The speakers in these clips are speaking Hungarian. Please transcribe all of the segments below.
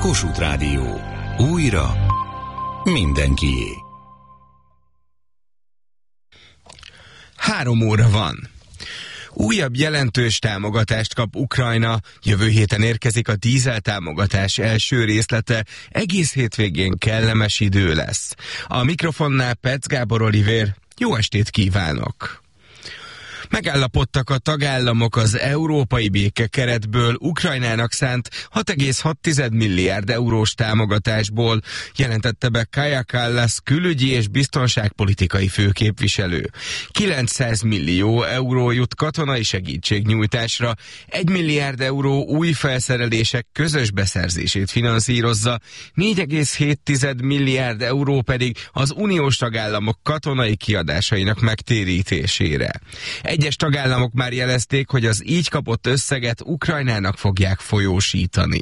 Kossuth Rádió. Újra mindenkié. 3 óra van. Újabb jelentős támogatást kap Ukrajna, jövő héten érkezik a dízel támogatás első részlete, egész hétvégén kellemes idő lesz. A mikrofonnál Petsz Gábor Olivér, jó estét kívánok! Megállapodtak a tagállamok az európai békekeretből Ukrajnának szánt 6,6 milliárd eurós támogatásból, jelentette be Kaja Kallas külügyi és biztonságpolitikai főképviselő. 900 millió euró jut katonai segítségnyújtásra, 1 milliárd euró új felszerelések közös beszerzését finanszírozza, 4,7 milliárd euró pedig az uniós tagállamok katonai kiadásainak megtérítésére. Egyes tagállamok már jelezték, hogy az így kapott összeget Ukrajnának fogják folyósítani.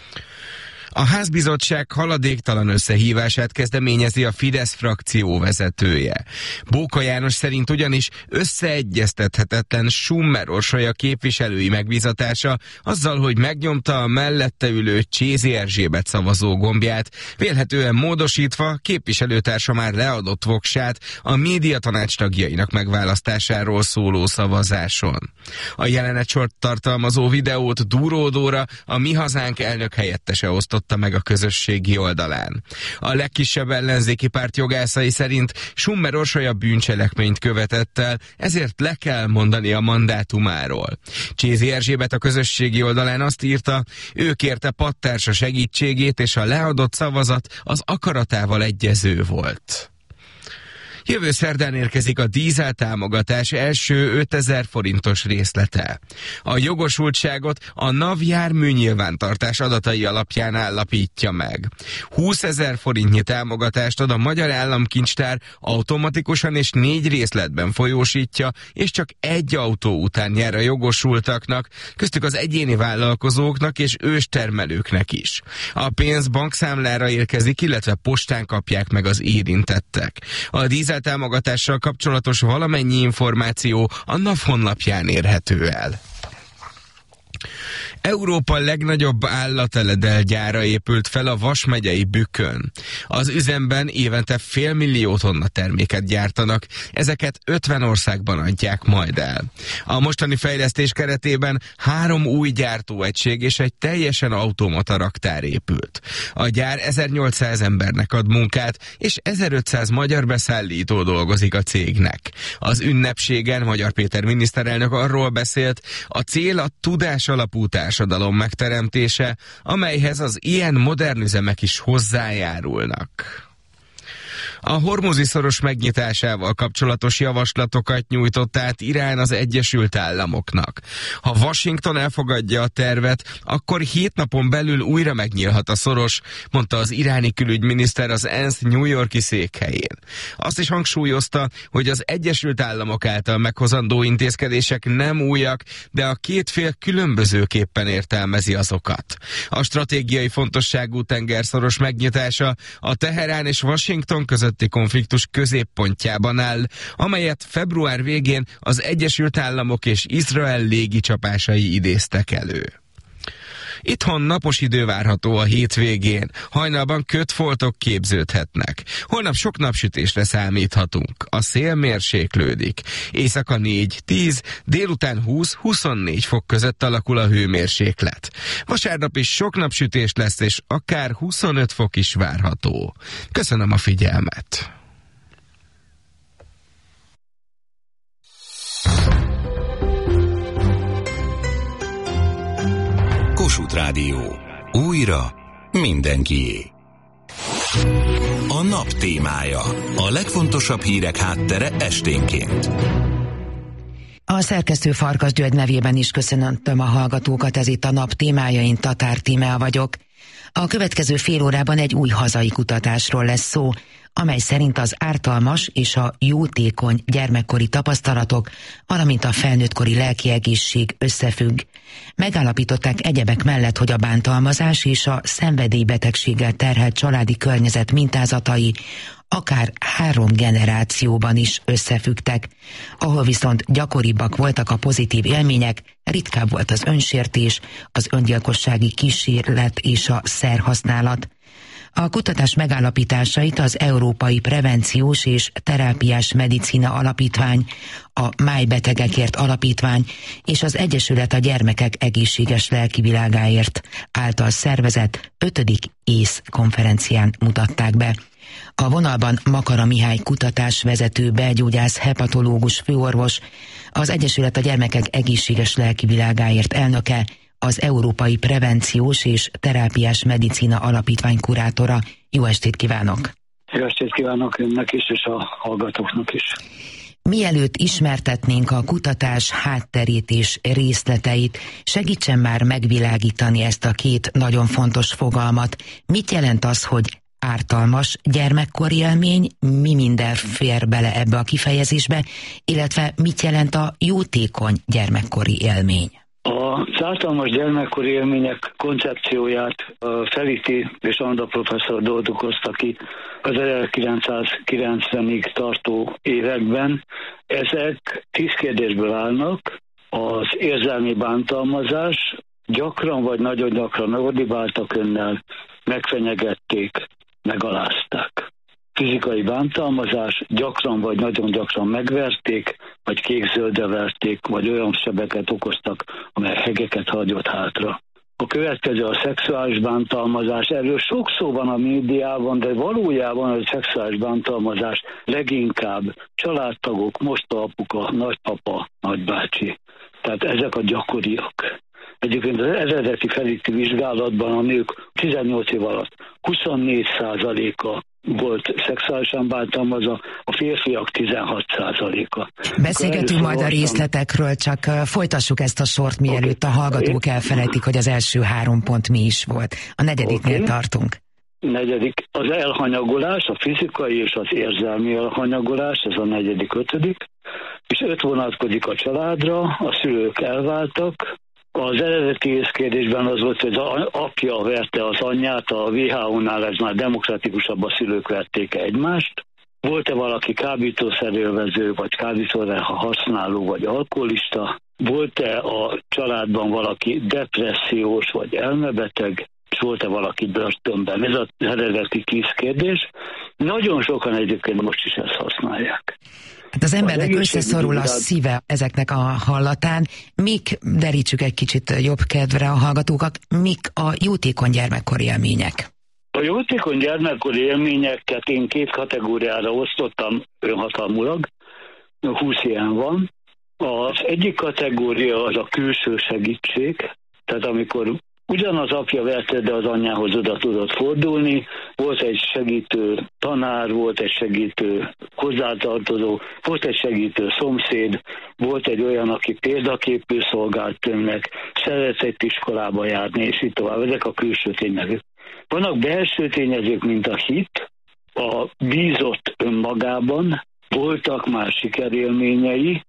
A házbizottság haladéktalan összehívását kezdeményezi a Fidesz frakció vezetője. Bóka János szerint ugyanis összeegyeztethetetlen Summer Orsolya képviselői megbízatása azzal, hogy megnyomta a mellette ülő Csézi Erzsébet szavazó gombját, vélhetően módosítva képviselőtársa már leadott voksát a médiatanács tagjainak megválasztásáról szóló szavazáson. A jelenetsort tartalmazó videót Dúródóra, a Mi Hazánk elnök helyettese osztott meg a közösségi oldalán. A legkisebb ellenzéki párt jogászai szerint Summer Orsolya bűncselekményt követett el, ezért le kell mondani a mandátumáról. Csézi Erzsébet a közösségi oldalán azt írta, ő kérte pattársa segítségét, és a leadott szavazat az akaratával egyező volt. Jövő szerdán érkezik a dízel támogatás első 5000 forintos részlete. A jogosultságot a NAV járműnyilvántartás adatai alapján állapítja meg. 20 000 forintnyi támogatást ad a Magyar Államkincstár, automatikusan és 4 részletben folyósítja, és csak egy autó után jár a jogosultaknak, köztük az egyéni vállalkozóknak és őstermelőknek is. A pénz bankszámlára érkezik, illetve postán kapják meg az érintettek. A dízel támogatással kapcsolatos valamennyi információ a NAV honlapján érhető el. Európa legnagyobb állateledel gyára épült fel a Vas megyei Bükkön. Az üzemben évente 500 000 tonna terméket gyártanak, ezeket 50 országban adják majd el. A mostani fejlesztés keretében 3 új gyártóegység és egy teljesen automata raktár épült. A gyár 1800 embernek ad munkát, és 1500 magyar beszállító dolgozik a cégnek. Az ünnepségen Magyar Péter miniszterelnök arról beszélt, a cél a tudás alapú társadalom megteremtése, amelyhez az ilyen modern üzemek is hozzájárulnak. A Hormuzi-szoros megnyitásával kapcsolatos javaslatokat nyújtott át Irán az Egyesült Államoknak. Ha Washington elfogadja a tervet, akkor 7 napon belül újra megnyílhat a szoros, mondta az iráni külügyminiszter az ENSZ New York-i székhelyén. Azt is hangsúlyozta, hogy az Egyesült Államok által meghozandó intézkedések nem újak, de a két fél különbözőképpen értelmezi azokat. A stratégiai fontosságú tengerszoros megnyitása a Teherán és Washington közötti konfliktus középpontjában áll, amelyet február végén az Egyesült Államok és Izrael légicsapásai idéztek elő. Itthon napos idő várható a hétvégén, hajnalban kötfoltok képződhetnek. Holnap sok napsütésre számíthatunk, a szél mérséklődik. Éjszaka 4-10, délután 20-24 fok között alakul a hőmérséklet. Vasárnap is sok napsütés lesz, és akár 25 fok is várható. Köszönöm a figyelmet! Kossuth Rádió. Újra mindenkié. A nap témája. A legfontosabb hírek háttere esténként. A szerkesztő Farkas György nevében is köszöntöm a hallgatókat, ez itt a nap témája, én Tatár Tímea vagyok. A következő fél órában egy új hazai kutatásról lesz szó. amely szerint az ártalmas és a jótékony gyermekkori tapasztalatok, valamint a felnőttkori lelki egészség összefügg. Megállapították egyebek mellett, hogy a bántalmazás és a szenvedélybetegséggel terhelt családi környezet mintázatai akár 3 generációban is összefüggtek. Ahol viszont gyakoribbak voltak a pozitív élmények, ritkább volt az önsértés, az öngyilkossági kísérlet és a szerhasználat. A kutatás megállapításait az Európai Prevenciós és Terápiás Medicina Alapítvány, a Májbetegekért Alapítvány és az Egyesület a Gyermekek Egészséges Lelkivilágáért által szervezett 5. ÉSZ konferencián mutatták be. A vonalban Makara Mihály kutatásvezető, belgyógyász, hepatológus főorvos, az Egyesület a Gyermekek Egészséges Lelkivilágáért elnöke, az Európai Prevenciós és Terápiás Medicina Alapítvány kurátora. Jó estét kívánok! Jó estét kívánok önnek is, és a hallgatóknak is! Mielőtt ismertetnénk a kutatás hátterét és részleteit, segítsen már megvilágítani ezt a 2 nagyon fontos fogalmat. Mit jelent az, hogy ártalmas gyermekkori élmény, mi minden fér bele ebbe a kifejezésbe, illetve mit jelent a jótékony gyermekkori élmény? Az ártalmas gyermekkori élmények koncepcióját Feliti és Anda professzor dolgozta ki az 1990-ig tartó években. Ezek 10 kérdésből állnak. Az érzelmi bántalmazás, gyakran vagy nagyon gyakran ordibáltak önnel, megfenyegették, megalázták. Fizikai bántalmazás, gyakran vagy nagyon gyakran megverték, vagy kék-zöldre verték, vagy olyan sebeket okoztak, amely hegeket hagyott hátra. A következő a szexuális bántalmazás. Erről sok szó van a médiában, de valójában a szexuális bántalmazás leginkább családtagok, mostohapuka, nagypapa, nagybácsi. Tehát ezek a gyakoriak. Egyébként az eredeti Feliti vizsgálatban a nők 18 év alatt 24%-a volt szexuálisan bántalmazva, a férfiak 16%-a. Beszélgetünk majd a részletekről, csak folytassuk ezt a sort, mielőtt a hallgatók elfelejtik, hogy az első 3 pont mi is volt. A 4. tartunk. 4. az elhanyagolás, a fizikai és az érzelmi elhanyagolás, ez a 4., 5. És 5 vonatkozik a családra, a szülők elváltak. Az eredeti észkérdésben az volt, hogy az apja verte az anyját, a WHO-nál ez már demokratikusabb, a szülők verték egymást. Volt-e valaki kábítószerélvező, vagy kábítószer használó, vagy alkoholista? Volt-e a családban valaki depressziós, vagy elmebeteg? És volt-e valaki börtönben? Ez az eredeti 10 kérdés. Nagyon sokan egyébként most is ezt használják. Hát az embernek összeszorul a szíve ezeknek a hallatán. Mik, derítsük egy kicsit jobb kedvre a hallgatókat, mik a jótékony gyermekkori élmények? A jótékony gyermekkori élményeket én 2 kategóriára osztottam önhatalmulag, 20 ilyen van. Az egyik kategória az a külső segítség, tehát amikor ugyanaz apja verte, de az anyjához oda tudott fordulni, volt egy segítő tanár, volt egy segítő hozzátartozó, volt egy segítő szomszéd, volt egy olyan, aki példaképű szolgált önnek, szeretett iskolába járni, és így tovább. Ezek a külső tényezők. Vannak belső tényezők, mint a hit, a bízott önmagában, voltak már sikerélményei,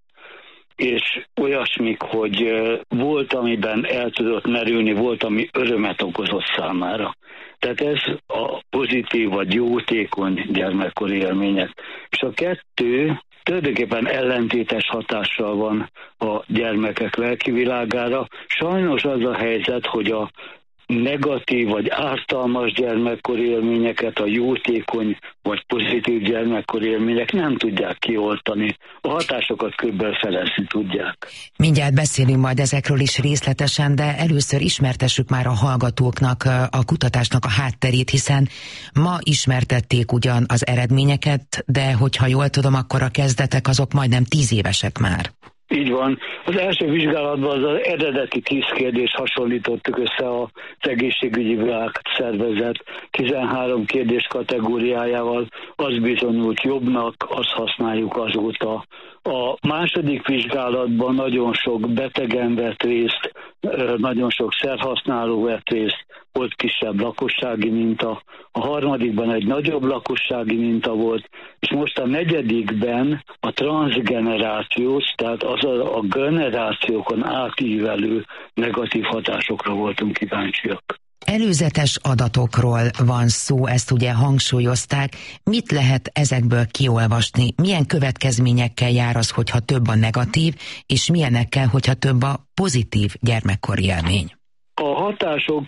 és olyasmik, hogy volt, amiben el tudott merülni, volt, ami örömet okozott számára. Tehát ez a pozitív vagy jótékony gyermekkori élmények. És a 2 tulajdonképpen ellentétes hatással van a gyermekek lelkivilágára. Sajnos az a helyzet, hogy a negatív vagy ártalmas gyermekkori élményeket a jótékony vagy pozitív gyermekkori élmények nem tudják kioltani. A hatásokat köbbel felezni tudják. Mindjárt beszélünk majd ezekről is részletesen, de először ismertessük már a hallgatóknak a kutatásnak a hátterét, hiszen ma ismertették ugyan az eredményeket, de hogyha jól tudom, akkor a kezdetek azok majdnem 10 évesek már. Így van. Az első vizsgálatban az eredeti 10 kérdést hasonlítottuk össze az egészségügyi világszervezet 13 kérdés kategóriájával. Az bizonyult jobbnak, azt használjuk azóta A második vizsgálatban nagyon sok betegen vett részt, nagyon sok szerhasználó vett részt, volt kisebb lakossági minta, a harmadikban egy nagyobb lakossági minta volt, és most a negyedikben a transzgenerációs, tehát az a generációkon átívelő negatív hatásokra voltunk kíváncsiak. Előzetes adatokról van szó, ezt ugye hangsúlyozták. Mit lehet ezekből kiolvasni? Milyen következményekkel jár az, hogyha több a negatív, és milyenekkel, hogyha több a pozitív gyermekkori élmény? A hatások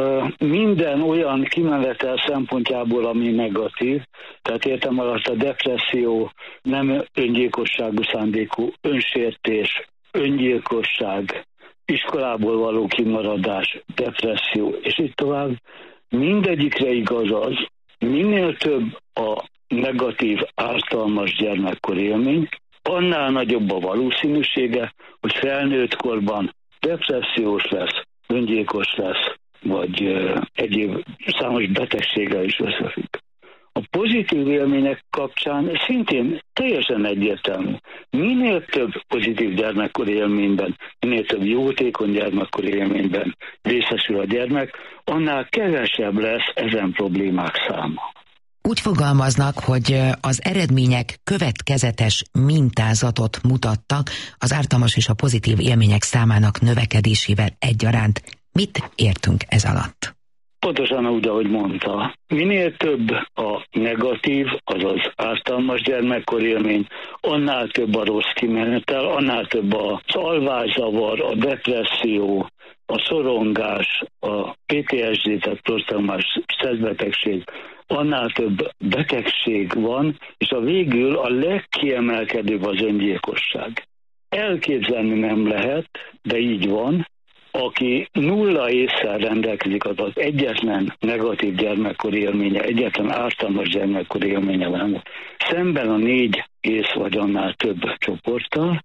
minden olyan kimenetel szempontjából, ami negatív, tehát értem alatt a depresszió, nem öngyilkosságú szándékú, önsértés, öngyilkosság, iskolából való kimaradás, depresszió, és így tovább. Mindegyikre igaz az, minél több a negatív, ártalmas gyermekkori élmény, annál nagyobb a valószínűsége, hogy felnőtt korban depressziós lesz, öngyilkos lesz, vagy egyéb számos betegséggel is összefügg. A pozitív élmények kapcsán szintén teljesen egyértelmű. Minél több pozitív gyermekkori élményben, minél több jótékony gyermekkori élményben részesül a gyermek, annál kevesebb lesz ezen problémák száma. Úgy fogalmaznak, hogy az eredmények következetes mintázatot mutattak az ártalmas és a pozitív élmények számának növekedésével egyaránt. Mit értünk ez alatt? Pontosan úgy, ahogy mondta. Minél több a negatív, azaz ártalmas gyermekkori élmény, annál több a rossz kimenetel, annál több az alvászavar, a depresszió, a szorongás, a PTSD, tehát posztraumás stresszbetegség, annál több betegség van, és a végül a legkiemelkedőbb az öngyilkosság. Elképzelni nem lehet, de így van, aki nulla ésszel rendelkezik, az egyetlen negatív gyermekkori élménye, egyetlen ártalmas gyermekkori élménye van. Szemben a 4 ész vagy annál több csoporttal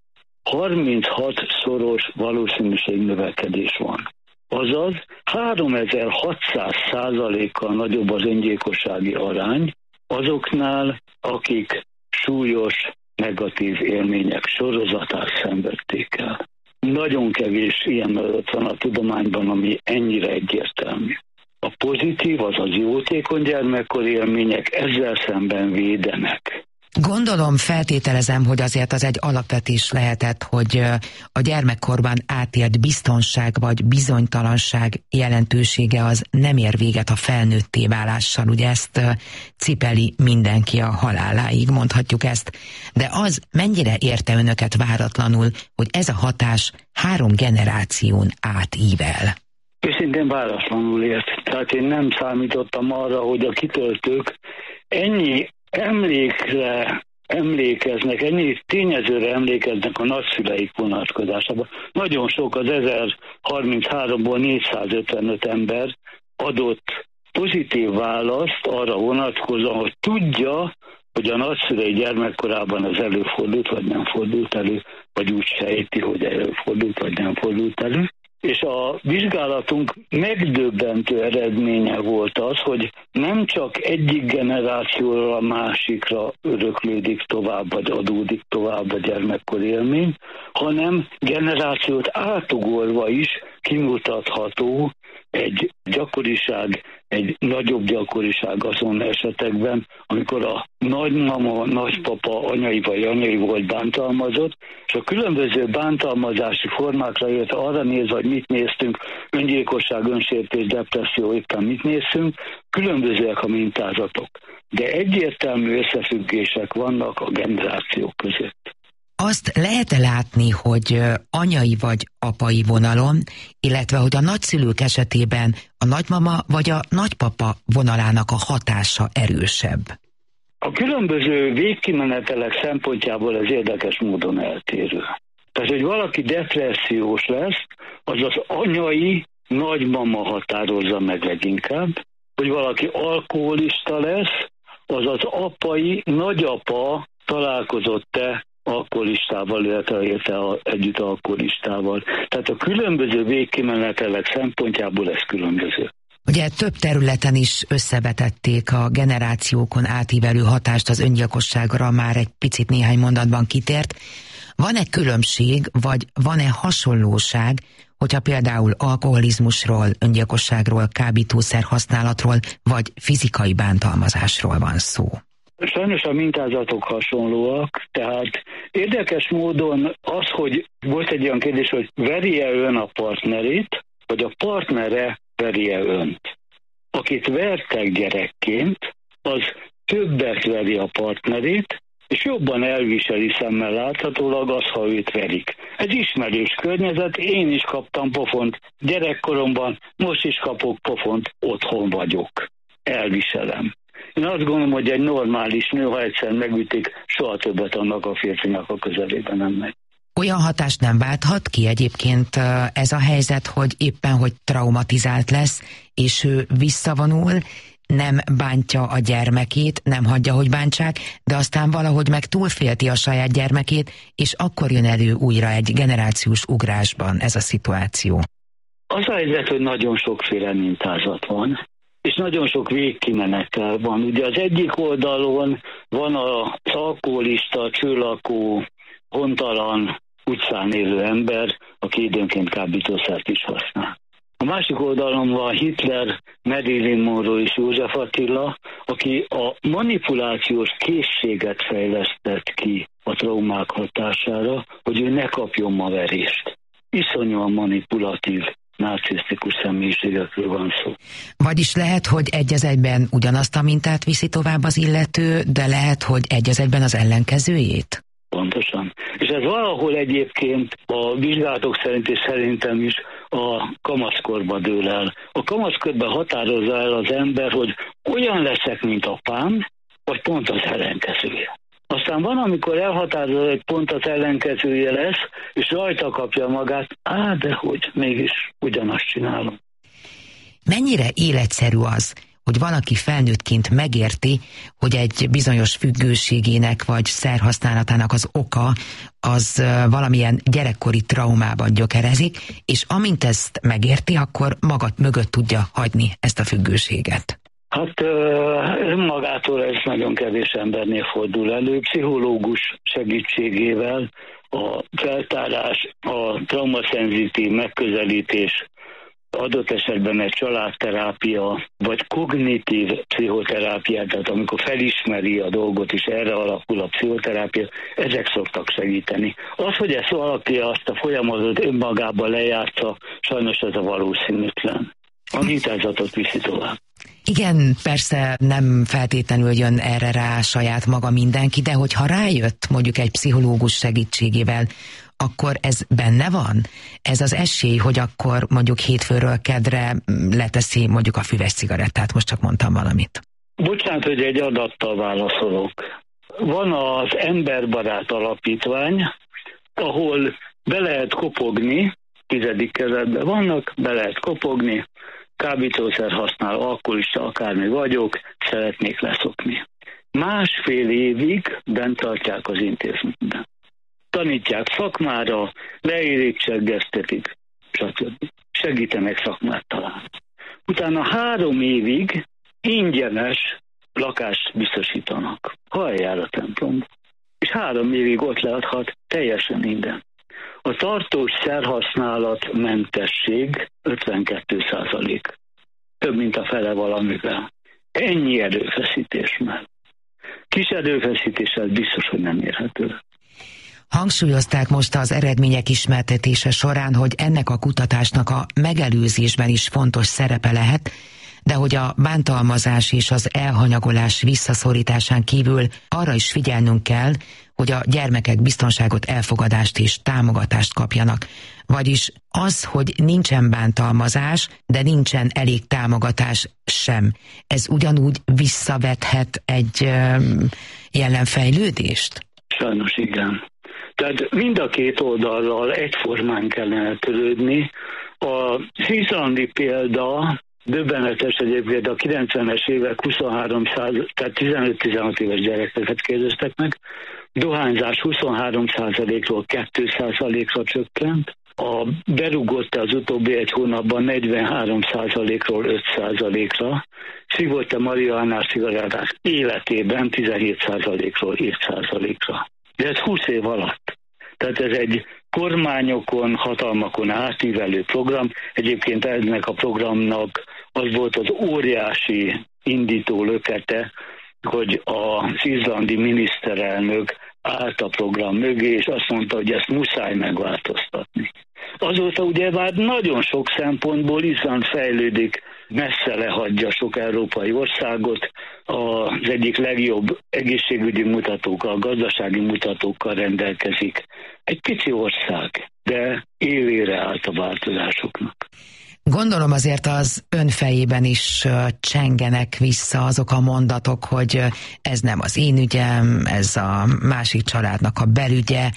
36-szoros valószínűségnövekedés van. Azaz 3600%-kal nagyobb az öngyilkossági arány azoknál, akik súlyos negatív élmények sorozatát szenvedték el. Nagyon kevés ilyen adat van a tudományban, ami ennyire egyértelmű. A pozitív, azaz jótékony gyermekkori élmények ezzel szemben védenek. Gondolom, feltételezem, hogy azért az egy alapvetés lehetett, hogy a gyermekkorban átélt biztonság vagy bizonytalanság jelentősége az nem ér véget a felnőtté válással. Ugye ezt cipeli mindenki a haláláig, mondhatjuk ezt. De az mennyire érte önöket váratlanul, hogy ez a hatás 3 generáción átível? Őszintén váratlanul ért. Tehát én nem számítottam arra, hogy a kitöltők ennyi emlékeznek, ennyi tényezőre emlékeznek a nagyszüleik vonatkozásában. Nagyon sok, az 1033-ból 455 ember adott pozitív választ arra vonatkozóan, hogy tudja, hogy a nagyszülei gyermekkorában ez előfordult, vagy nem fordult elő, vagy úgy sejti, hogy előfordult, vagy nem fordult elő. És a vizsgálatunk megdöbbentő eredménye volt az, hogy nem csak egyik generációról a másikra öröklődik tovább, vagy adódik tovább a gyermekkori élmény, hanem generációt átugorva is kimutatható egy gyakoriság, egy nagyobb gyakoriság azon esetekben, amikor a nagymama, nagypapa, anyai vagy anyai volt bántalmazott, és a különböző bántalmazási formákra, illetve arra nézve, hogy mit néztünk, öngyilkosság, önsértés, depresszió, éppen mit néztünk, különbözőek a mintázatok. De egyértelmű összefüggések vannak a generációk között. Azt lehet látni, hogy anyai vagy apai vonalon, illetve hogy a nagyszülők esetében a nagymama vagy a nagypapa vonalának a hatása erősebb? A különböző végkimenetelek szempontjából ez érdekes módon eltérő. Tehát, hogy valaki depressziós lesz, az az anyai nagymama határozza meg leginkább, hogy valaki alkoholista lesz, az az apai nagyapa találkozott-e alkoholistával, illetve élte együtt alkoholistával. Tehát a különböző végkimenetelek szempontjából ez különböző. Ugye több területen is összevetették a generációkon átívelő hatást az öngyilkosságra, már egy picit néhány mondatban kitért. Van-e különbség, vagy van-e hasonlóság, hogyha például alkoholizmusról, öngyilkosságról, kábítószer használatról, vagy fizikai bántalmazásról van szó? Sajnos a mintázatok hasonlóak, tehát érdekes módon az, hogy volt egy olyan kérdés, hogy veri-e ön a partnerét, vagy a partnere veri-e önt. Akit vertek gyerekként, az többet veri a partnerét, és jobban elviseli szemmel láthatólag az, ha őt verik. Ez ismerős környezet, én is kaptam pofont gyerekkoromban, most is kapok pofont, otthon vagyok. Elviselem. Én azt gondolom, hogy egy normális nő, ha egyszer megütik, soha többet annak a férfinak a közelében nem megy. Olyan hatást nem válthat ki egyébként ez a helyzet, hogy éppen hogy traumatizált lesz, és ő visszavonul, nem bántja a gyermekét, nem hagyja, hogy bántsák, de aztán valahogy meg túlfélti a saját gyermekét, és akkor jön elő újra egy generációs ugrásban ez a szituáció. Az a helyzet, hogy nagyon sokféle mintázat van, és nagyon sok végkimenetel van. Ugye az egyik oldalon van az alkoholista, csőlakó, hontalan, utcán élő ember, aki időnként kábítószert is használ. A másik oldalon van Hitler, Marilyn Monroe és József Attila, aki a manipulációs készséget fejlesztett ki a traumák hatására, hogy ő ne kapjon ma verést. Iszonyúan manipulatív, narcisztikus személyiségekről van szó. Vagyis lehet, hogy egy az egyben ugyanazt a mintát viszi tovább az illető, de lehet, hogy egy az egyben az ellenkezőjét? Pontosan. És ez valahol egyébként a vizsgálatok szerint és szerintem is a kamaszkorba dől el. A kamaszkorban határozza el az ember, hogy olyan leszek, mint apám, vagy pont az ellenkezője. Aztán van, amikor elhatározza, hogy pont az ellenkezője lesz, és rajta kapja magát, de hogy mégis ugyanazt csinálom. Mennyire életszerű az, hogy valaki felnőttként megérti, hogy egy bizonyos függőségének vagy szerhasználatának az oka az valamilyen gyerekkori traumában gyökerezik, és amint ezt megérti, akkor maga mögött tudja hagyni ezt a függőséget. Hát önmagától ez nagyon kevés embernél fordul elő. Pszichológus segítségével a feltárás, a traumaszenzitív megközelítés, adott esetben egy családterápia, vagy kognitív pszichoterápia, tehát amikor felismeri a dolgot, és erre alapul a pszichoterápia, ezek szoktak segíteni. Az, hogy ezt valaki azt a folyamatot önmagában lejátsza, sajnos ez a valószínűtlen. A mintázatot viszi tovább. Igen, persze nem feltétlenül jön erre rá saját maga mindenki, de hogyha rájött mondjuk egy pszichológus segítségével, akkor ez benne van? Ez az esély, hogy akkor mondjuk hétfőről kedre leteszi mondjuk a füves cigarettát, most csak mondtam valamit. Bocsánat, hogy egy adattal válaszolok. Van az Emberbarát Alapítvány, ahol be lehet kopogni, 10. keretben vannak, be lehet kopogni, kábítószer használ, alkoholista, akármi vagyok, szeretnék leszokni. 1,5 évig bent tartják az intézményben. Tanítják szakmára, leérítségeztetik, stb. Segítenek szakmát találni. Utána 3 évig ingyenes lakást biztosítanak, ha eljár a templomba. És 3 évig ott leadhat teljesen minden. A tartós szerhasználat mentesség 52%. Több, mint a fele valamivel. Ennyi erőfeszítés már. Kis erőfeszítéssel biztos, hogy nem érhető. Hangsúlyozták most az eredmények ismertetése során, hogy ennek a kutatásnak a megelőzésben is fontos szerepe lehet, de hogy a bántalmazás és az elhanyagolás visszaszorításán kívül arra is figyelnünk kell, hogy a gyermekek biztonságot, elfogadást és támogatást kapjanak. Vagyis az, hogy nincsen bántalmazás, de nincsen elég támogatás sem. Ez ugyanúgy visszavethet egy jelenfejlődést? Sajnos igen. Tehát mind a két oldallal egyformán kellene törődni. Az izlandi példa döbbenetes egyébként, a 90-es évek tehát 15-16 éves gyerekeket kérdeztek meg, dohányzás 23%-ról 2%-ra csökkent, berugott az utóbbi egy hónapban 43%-ról 5%-ra, szívott a marihuánás cigarettát életében 17%-ról 7%-ra. De ez 20 év alatt. Tehát ez egy kormányokon, hatalmakon átívelő program. Egyébként ennek a programnak az volt az óriási indító lökete, hogy az izlandi miniszterelnök állt a program mögé, és azt mondta, hogy ezt muszáj megváltoztatni. Azóta ugye már nagyon sok szempontból Izland fejlődik, messze lehagyja sok európai országot, az egyik legjobb egészségügyi mutatókkal, gazdasági mutatókkal rendelkezik. Egy pici ország, de élére állt a változásoknak. Gondolom azért az ön fejében is csengenek vissza azok a mondatok, hogy ez nem az én ügyem, ez a másik családnak a belügye.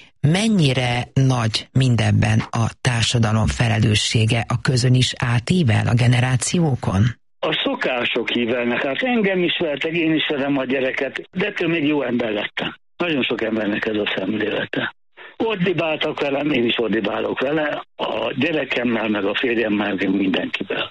Mennyire nagy mindebben a társadalom felelőssége, a közön is átível a generációkon? A szokások hívelnek, hát engem is vertek, én is verem a gyereket, de ettől még jó ember lettem. Nagyon sok embernek ez a szemlélete. Ordibáltak velem, én is ordibálok vele, a gyerekemmel, meg a férjemmel, meg mindenkivel.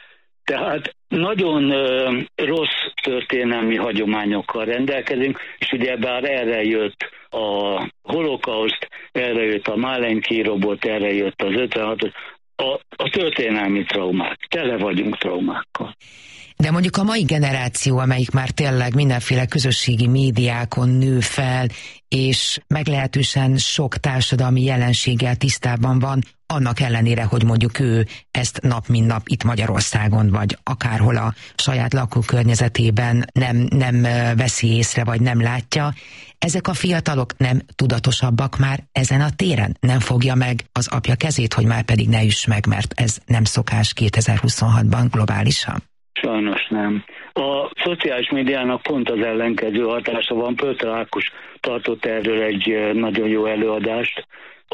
Tehát nagyon rossz történelmi hagyományokkal rendelkezünk, és ugye bár erre jött a holokauszt, erre jött a Málenki robot, erre jött az 56-os, a történelmi traumák. Tele vagyunk traumákkal. De mondjuk a mai generáció, amelyik már tényleg mindenféle közösségi médiákon nő fel, és meglehetősen sok társadalmi jelenséggel tisztában van, annak ellenére, hogy mondjuk ő ezt nap mint nap itt Magyarországon, vagy akárhol a saját lakókörnyezetében nem veszi észre, vagy nem látja. Ezek a fiatalok nem tudatosabbak már ezen a téren? Nem fogja meg az apja kezét, hogy már pedig ne üss meg, mert ez nem szokás 2026-ban globálisan? Sajnos nem. A szociális médiának pont az ellenkező hatása van. Pötr Ákos tartott erről egy nagyon jó előadást.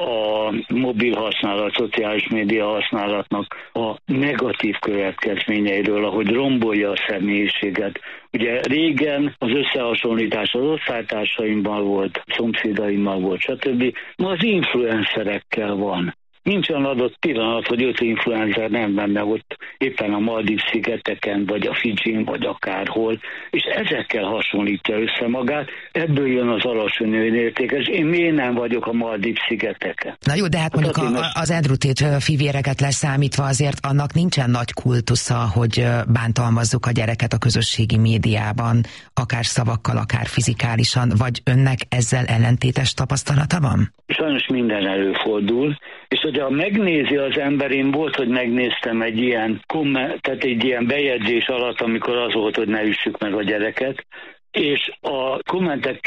A mobil használat, szociális média használatnak a negatív következményeiről, ahogy rombolja a személyiséget. Ugye régen az összehasonlítás az osztálytársaimmal volt, szomszédaimmal volt, stb. Ma az influencerekkel van. Nincs olyan adott pillanat, hogy 5 influencer nem benne ott éppen a Maldív-szigeteken, vagy a Fidzsin, vagy akárhol, és ezekkel hasonlítja össze magát, ebből jön az alacsony önértékes. Én miért nem vagyok a Maldív-szigeteken? Na jó, de hát mondjuk az Andrutét fivéreket leszámítva azért annak nincsen nagy kultusza, hogy bántalmazzuk a gyereket a közösségi médiában, akár szavakkal, akár fizikálisan, vagy önnek ezzel ellentétes tapasztalata van? Sajnos minden előfordul, és hogyha megnézi az ember, én volt, hogy megnéztem egy ilyen tehát egy ilyen bejegyzés alatt, amikor az volt, hogy ne üssük meg a gyereket, és a kommentek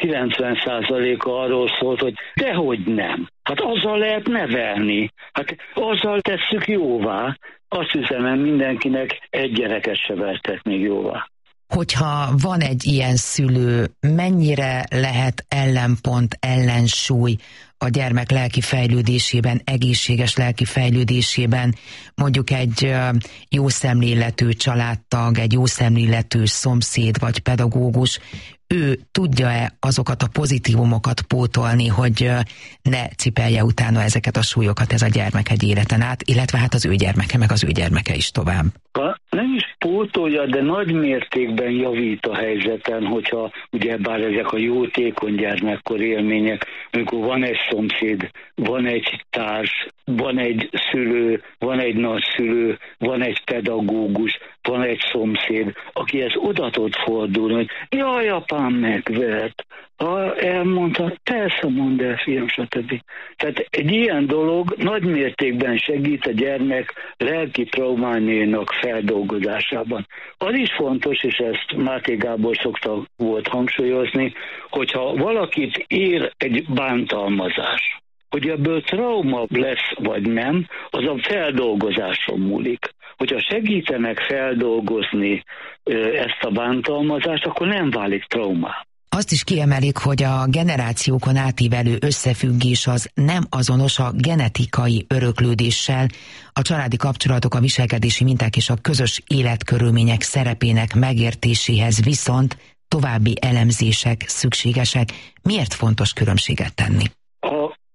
90%-a arról szólt, hogy dehogy nem. Hát azzal lehet nevelni, hát azzal tesszük jóvá. Azt üzenem mindenkinek, egy gyereket se vertek még jóvá. Hogyha van egy ilyen szülő, mennyire lehet ellenpont, ellensúly a gyermek lelki fejlődésében, egészséges lelki fejlődésében, mondjuk egy jó szemléletű családtag, egy jó szemléletű szomszéd vagy pedagógus, ő tudja-e azokat a pozitívumokat pótolni, hogy ne cipelje utána ezeket a súlyokat ez a gyermek egy életen át, illetve hát az ő gyermeke, meg az ő gyermeke is tovább. Nem is pótolja, de nagy mértékben javít a helyzeten, hogyha ugyebár ezek a jótékony gyermekkor élmények, amikor van egy szomszéd, van egy társ, van egy szülő, van egy nagyszülő, van egy pedagógus, van egy szomszéd, akihez oda tud fordulni, hogy jaj, apám megvert, elmondta, persze mondd el, fiam, stb. Tehát egy ilyen dolog nagy mértékben segít a gyermek lelki traumájának feldolgozásában. Az is fontos, és ezt Máté Gábor szokta volt hangsúlyozni, hogyha valakit ér egy bántalmazás, hogy ebből trauma lesz vagy nem, az a feldolgozáson múlik. Hogyha segítenek feldolgozni ezt a bántalmazást, akkor nem válik traumá. Azt is kiemelik, hogy a generációkon átívelő összefüggés az nem azonos a genetikai öröklődéssel, a családi kapcsolatok, a viselkedési minták és a közös életkörülmények szerepének megértéséhez viszont további elemzések szükségesek. Miért fontos különbséget tenni? A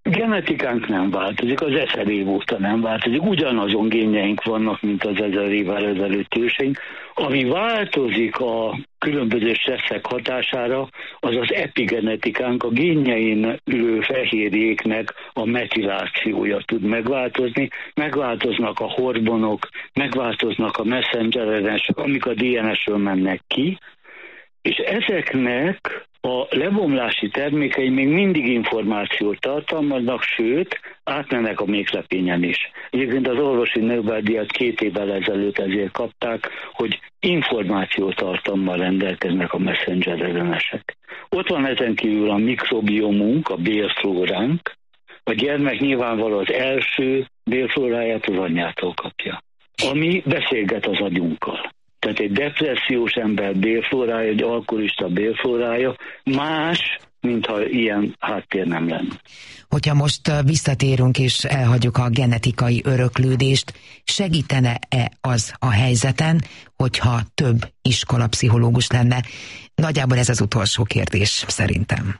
Genetikánk nem változik, az 1000 év óta nem változik, ugyanazon génjeink vannak, mint az 1000 évvel ezelőtt őseink. Ami változik a különböző stresszek hatására, az az epigenetikánk, a génjein ülő fehérjéknek a metilációja tud megváltozni, megváltoznak a hormonok, megváltoznak a messenger RNA-sek, amik a DNS-ről mennek ki, és ezeknek a lebomlási termékei még mindig információt tartalmaznak, sőt, átmennek a méhlepényen is. Egyébként az orvosi Nobel-díjat 2 évvel ezelőtt ezért kapták, hogy információtartalommal rendelkeznek a messenger RNA-sek. Ott van ezen kívül a mikrobiomunk, a bélflóránk. A gyermek nyilvánvalóan az első bélflóráját az anyjától kapja, ami beszélget az agyunkkal. Tehát egy depressziós ember bélflórája, egy alkoholista bélflórája más, mintha ilyen háttér nem lenne. Hogyha most visszatérünk és elhagyjuk a genetikai öröklődést, segítene-e az a helyzeten, hogyha több iskolapszichológus lenne? Nagyjából ez az utolsó kérdés szerintem.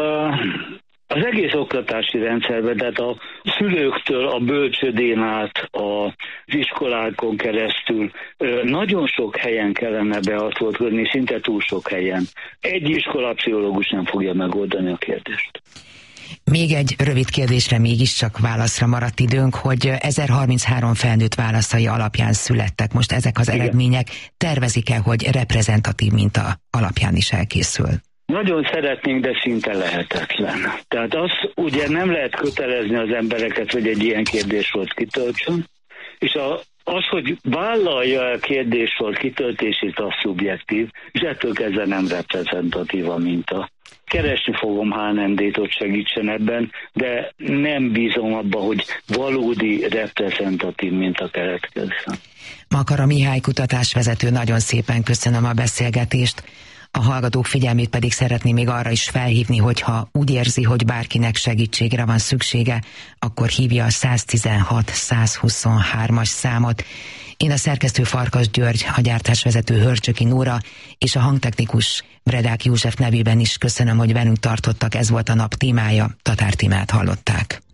Az egész oktatási rendszerben, tehát a szülőktől, a bölcsödén át, az iskolákon keresztül nagyon sok helyen kellene beavatkozni, szinte túl sok helyen. Egy iskolapszichológus nem fogja megoldani a kérdést. Még egy rövid kérdésre mégiscsak válaszra maradt időnk, hogy 1033 felnőtt válaszai alapján születtek most ezek az eredmények. Tervezik-e, hogy reprezentatív minta alapján is elkészül? Nagyon szeretnénk, de szinte lehetetlen. Tehát az ugye nem lehet kötelezni az embereket, hogy egy ilyen kérdéssort kitöltsön, és az, hogy vállalja a kérdéssor kitöltését, az szubjektív, és ettől kezdve nem reprezentatív a minta. Keresni fogom HNMD-t, hogy segítsen ebben, de nem bízom abba, hogy valódi reprezentatív minta keletkezzen. Makara Mihály kutatásvezető, nagyon szépen köszönöm a beszélgetést. A hallgatók figyelmét pedig szeretném még arra is felhívni, hogyha úgy érzi, hogy bárkinek segítségre van szüksége, akkor hívja a 116-123-as számot. Én a szerkesztő Farkas György, a gyártásvezető Hörcsöki Nóra és a hangtechnikus Bredák József nevében is köszönöm, hogy velünk tartottak. Ez volt a nap témája, Tatár Tímát hallották.